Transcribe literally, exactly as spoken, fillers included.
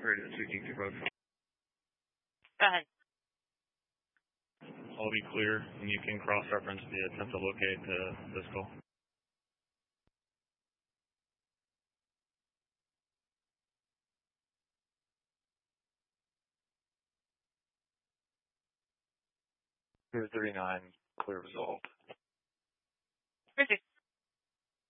Radio speaking to both. Go ahead. I'll be clear, and you can cross-reference the attempt to locate uh, this call. two thirty-nine, clear result. Perfect.